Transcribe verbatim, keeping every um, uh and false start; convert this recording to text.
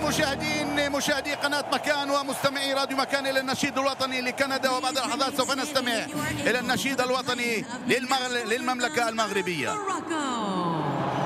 مشاهدين مشاهدي قناة مكان ومستمعي راديو مكان إلى النشيد الوطني لكندا، وبعد لحظات سوف نستمع إلى النشيد الوطني للمملكة المغربية.